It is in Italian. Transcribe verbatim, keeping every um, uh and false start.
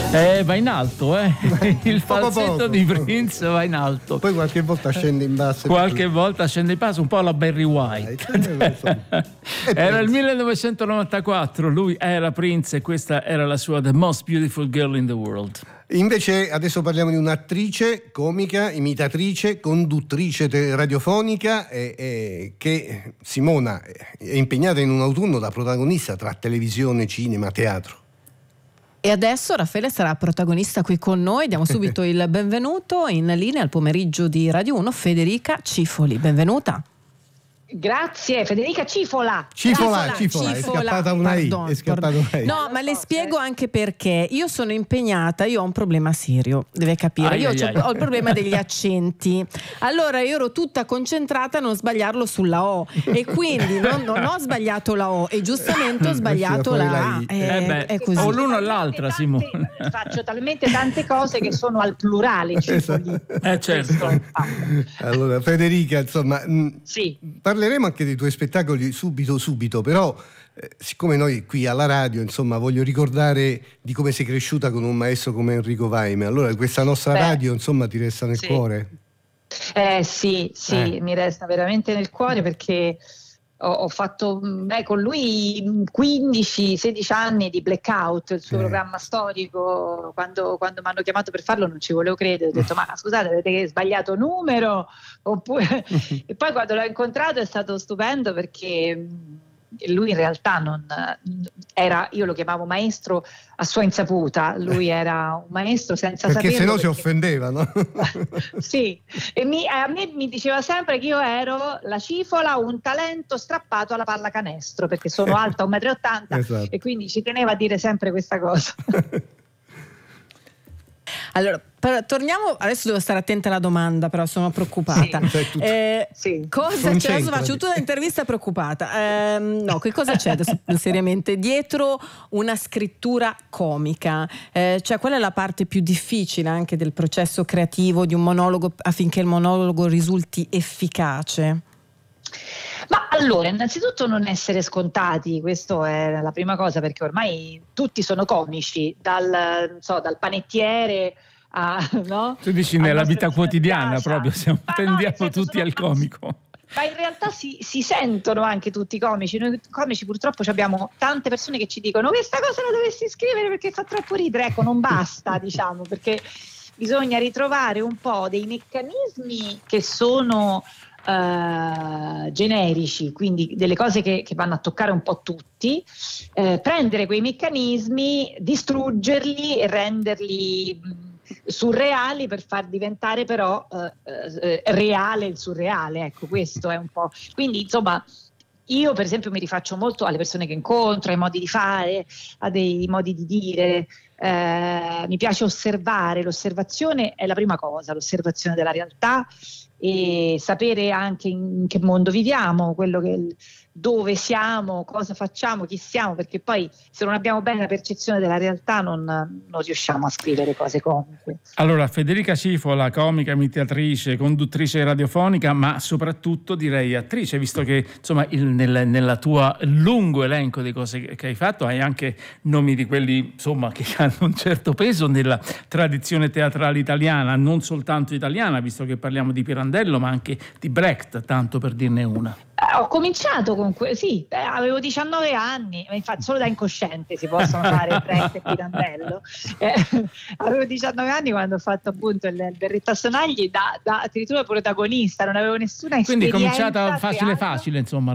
Eh, va in alto, eh. Il falsetto di Prince va in alto. Poi qualche volta scende in basso. Qualche volta scende in basso, un po' alla Barry White. Era il millenovecentonovantaquattro, lui era Prince e questa era la sua The Most Beautiful Girl in the World. Invece adesso parliamo di un'attrice comica, imitatrice, conduttrice te- radiofonica e, e che Simona è impegnata in un autunno da protagonista tra televisione, cinema, teatro. E adesso Raffaele sarà protagonista qui con noi. Diamo subito il benvenuto in linea al pomeriggio di Radio uno, Federica Cifoli. Benvenuta. Grazie, Federica Cifola. Cifola, Cifola, Cifola. È scappata una I, è scappata una I. No, ma le spiego anche perché. Io sono impegnata, io ho un problema serio, deve capire. Ai, io ai, ai. ho il problema degli accenti. Allora io ero tutta concentrata a non sbagliarlo sulla O e quindi non, non ho sbagliato la O e giustamente ho sbagliato la A. Eh Eh, beh, è così. o l'uno o l'altra, Simone. Faccio talmente tante cose che sono al plurale, Cifoli. Eh certo. Allora Federica, insomma, mh, Sì. parleremo anche dei tuoi spettacoli subito subito, però eh, siccome noi qui alla radio, insomma, voglio ricordare di come sei cresciuta con un maestro come Enrico Vaime. Allora questa nostra Beh, radio, insomma, ti resta nel sì. cuore? Eh sì, sì, Eh. mi resta veramente nel cuore perché ho, ho fatto beh, con lui quindici sedici anni di Blackout, il suo Eh. programma storico. Quando, quando mi hanno chiamato per farlo non ci volevo credere, ho detto ma scusate, avete sbagliato numero? Oppure... e poi quando l'ho incontrato è stato stupendo perché mh, lui in realtà non era, io lo chiamavo maestro a sua insaputa, lui era un maestro senza Perché saperlo. se no si offendeva, no? Sì, e mi, a me mi diceva sempre che io ero la Cifola, un talento strappato alla pallacanestro, perché sono alta un metro e ottanta Esatto. e quindi ci teneva a dire sempre questa cosa. Allora, però, torniamo, adesso devo stare attenta alla domanda, però sono preoccupata. Sì, tutto- Eh, Sì. Cosa c'è? Adesso Concentrati. faccio tutta l'intervista preoccupata. Ehm, no, che cosa c'è adesso, seriamente dietro una scrittura comica? Eh, cioè, qual è la parte più difficile anche del processo creativo di un monologo affinché il monologo risulti efficace? Ma allora, innanzitutto non essere scontati, questo è la prima cosa, perché ormai tutti sono comici, dal, non so, dal panettiere a... No? Tu dici al nella nostro vita quotidiana Piazza. proprio, siamo, Ma no, tendiamo nel senso, tutti sono- al comico. Ma in realtà si, si sentono anche tutti comici. Noi comici purtroppo abbiamo tante persone che ci dicono questa cosa la dovresti scrivere perché fa troppo ridere. Ecco, non basta, diciamo, perché bisogna ritrovare un po' dei meccanismi che sono eh, generici, quindi delle cose che, che vanno a toccare un po' tutti, eh, prendere quei meccanismi, distruggerli e renderli mh, surreali per far diventare però eh, eh, reale il surreale. Ecco, questo è un po'. Quindi, insomma, io per esempio mi rifaccio molto alle persone che incontro, ai modi di fare, a dei modi di dire. Eh, mi piace osservare, l'osservazione è la prima cosa, l'osservazione della realtà e sapere anche in che mondo viviamo, quello che, dove siamo, cosa facciamo, chi siamo, perché poi se non abbiamo bene la percezione della realtà non, non riusciamo a scrivere cose comiche. Allora, Federica Cifola, comica, imitatrice, conduttrice radiofonica, ma soprattutto direi attrice, visto che insomma il, nel, nella tua lungo elenco di cose che, che hai fatto hai anche nomi di quelli insomma che hanno un certo peso nella tradizione teatrale italiana, non soltanto italiana, visto che parliamo di Pirandello, ma anche di Brecht, tanto per dirne una. Eh, ho cominciato con que- sì, eh, avevo diciannove anni, ma infatti solo da incosciente si possono fare Brecht e Pirandello. Eh, avevo diciannove anni quando ho fatto appunto il, il Berretto a Sonagli da, da addirittura protagonista, non avevo nessuna Quindi è esperienza. cominciata facile teatro. facile, insomma.